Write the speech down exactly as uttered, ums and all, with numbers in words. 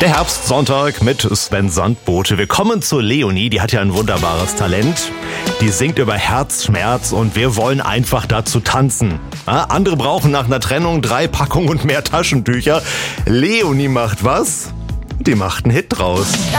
Der Herbstsonntag mit Sven Sandbote. Wir kommen zu Leonie, die hat ja ein wunderbares Talent. Die singt über Herzschmerz und wir wollen einfach dazu tanzen. Ja, andere brauchen nach einer Trennung drei Packungen und mehr Taschentücher. Leonie macht was? Die macht einen Hit draus.